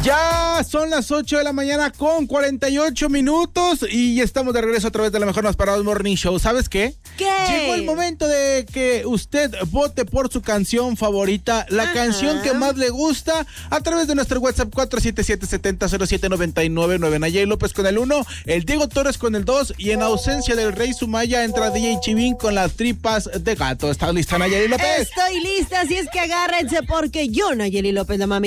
Ya son las 8 de la mañana con 48 minutos y estamos de regreso a través de la Mejor Más Parados Morning Show. ¿Sabes qué? ¿Qué? Llegó el momento de que usted vote por su canción favorita, la canción que más le gusta, a través de nuestro WhatsApp 477-7007-999. Nayeli López con el 1, el Diego Torres con el 2 y en ausencia del Rey Sumaya entra DJ Chivín con las tripas de gato. ¿Estás lista, Nayeli López? Estoy lista, así es que agárrense porque yo, Nayeli López, la mami